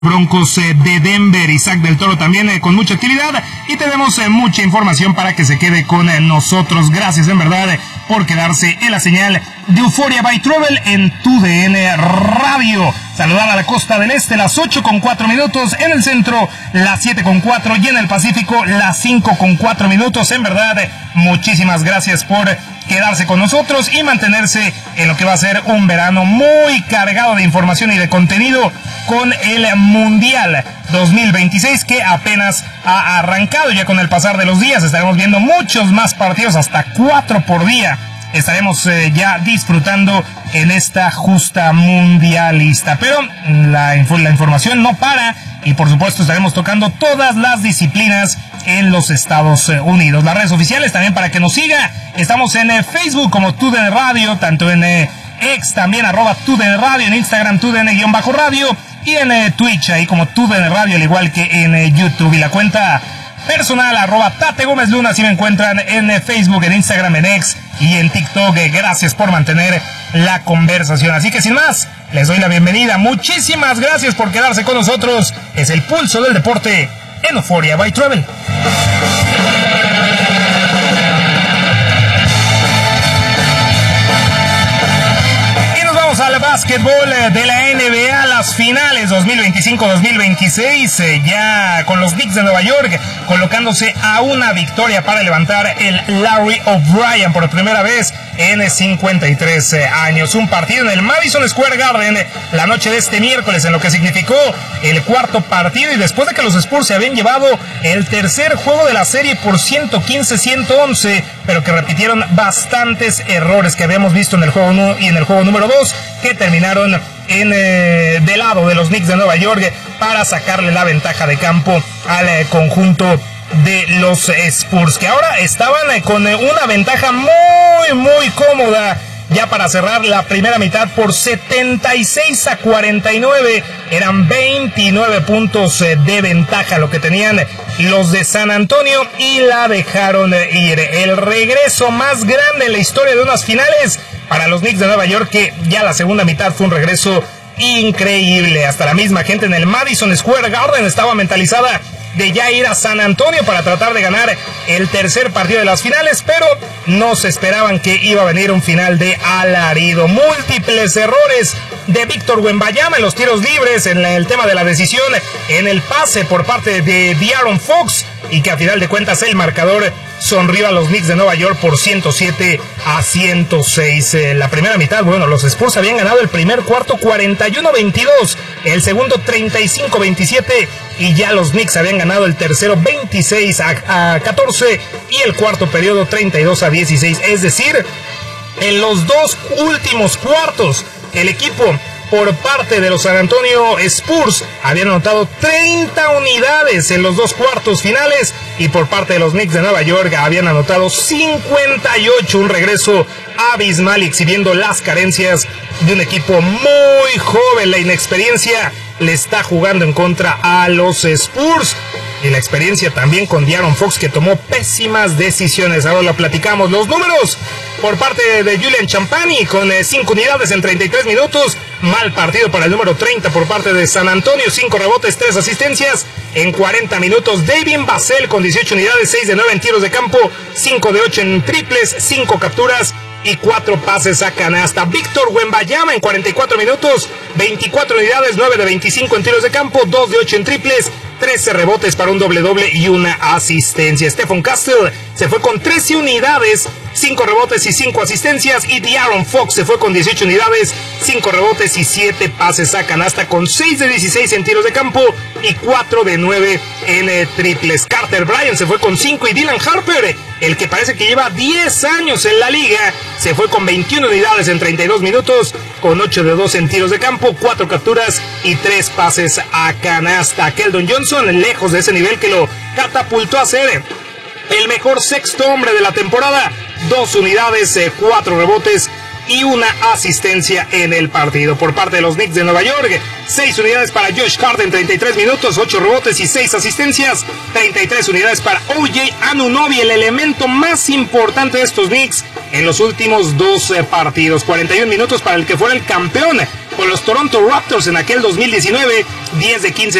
Broncos de Denver. Isaac del Toro también con mucha actividad, y tenemos mucha información para que se quede con nosotros. Gracias en verdad por quedarse en la señal de Euphoria by Travel en TUDN Radio. Saludar a la costa del este, las 8:04, en el centro las 7:04 y en el Pacífico las 5:04. En verdad, muchísimas gracias por quedarse con nosotros y mantenerse en lo que va a ser un verano muy cargado de información y de contenido con el Mundial 2026, que apenas ha arrancado. Ya con el pasar de los días estaremos viendo muchos más partidos, hasta 4 por día estaremos ya disfrutando en esta justa mundialista. Pero la información no para, y por supuesto estaremos tocando todas las disciplinas en los Estados Unidos. Las redes oficiales también para que nos siga. Estamos en Facebook como TUDN Radio, tanto en X también @TUDN Radio, en Instagram TUDN_radio y en Twitch ahí como TUDN Radio, al igual que en YouTube. Y la cuenta personal @Tate Gómez Luna, así me encuentran en Facebook, en Instagram, en X y en TikTok. Gracias por mantener la conversación. Así que sin más, les doy la bienvenida. Muchísimas gracias por quedarse con nosotros. Es el pulso del deporte en Euphoria by Travel. Al básquetbol de la NBA, las finales 2025-2026, ya con los Knicks de Nueva York colocándose a una victoria para levantar el Larry O'Brien por primera vez en 53 años. Un partido en el Madison Square Garden la noche de este miércoles, en lo que significó el cuarto partido, y después de que los Spurs se habían llevado el tercer juego de la serie por 115-111, pero que repitieron bastantes errores que habíamos visto en el juego 1 y en el juego número 2, que terminaron del lado de los Knicks de Nueva York para sacarle la ventaja de campo al conjunto de los Spurs, que ahora estaban con una ventaja muy cómoda ya para cerrar la primera mitad por 76-49. Eran 29 puntos de ventaja lo que tenían los de San Antonio, y la dejaron ir. El regreso más grande en la historia de unas finales para los Knicks de Nueva York, que ya la segunda mitad fue un regreso increíble. Hasta la misma gente en el Madison Square Garden estaba mentalizada de ya ir a San Antonio para tratar de ganar el tercer partido de las finales, pero no se esperaban que iba a venir un final de alarido. Múltiples errores de Víctor Wembanyama en los tiros libres, en el tema de la decisión, en el pase por parte de De'Aaron Fox, y que a final de cuentas el marcador sonrió a los Knicks de Nueva York por 107-106. La primera mitad, bueno, los Spurs habían ganado el primer cuarto 41-22, el segundo 35-27, y ya los Knicks habían ganado el tercero 26-14 y el cuarto periodo 32-16. Es decir, en los dos últimos cuartos, el equipo por parte de los San Antonio Spurs habían anotado 30 unidades en los dos cuartos finales, y por parte de los Knicks de Nueva York habían anotado 58. Un regreso abismal y exhibiendo las carencias de un equipo muy joven. La inexperiencia le está jugando en contra a los Spurs, y la experiencia también con De'Aaron Fox, que tomó pésimas decisiones. Ahora lo platicamos. Los números por parte de Julian Champagny, con 5 unidades en 33 minutos. Mal partido para el número 30 por parte de San Antonio, 5 rebotes, 3 asistencias en 40 minutos. Devin Vassell con 18 unidades, 6 de 9 en tiros de campo, 5 de 8 en triples, 5 capturas y 4 pases a canasta. Víctor Wembanyama en 44 minutos, 24 unidades, 9 de 25 en tiros de campo, 2 de 8 en triples, 13 rebotes para un doble y una asistencia. Stephon Castle se fue con 13 unidades, 5 rebotes y 5 asistencias, y De'Aaron Fox se fue con 18 unidades, 5 rebotes y 7 pases a canasta, con 6 de 16 en tiros de campo y 4 de 9 en triples. Carter Bryant se fue con 5, y Dylan Harper, el que parece que lleva 10 años en la liga, se fue con 21 unidades en 32 minutos, con 8 de 2 en tiros de campo, 4 capturas y 3 pases a canasta. Keldon Johnson, lejos de ese nivel que lo catapultó a ser el mejor sexto hombre de la temporada, 2 unidades, 4 rebotes y una asistencia en el partido. Por parte de los Knicks de Nueva York, 6 unidades para Josh Hart en 33 minutos, 8 rebotes y 6 asistencias, 33 unidades para OJ Anunoby, el elemento más importante de estos Knicks en los últimos 12 partidos, 41 minutos para el que fuera el campeón con los Toronto Raptors en aquel 2019, 10 de 15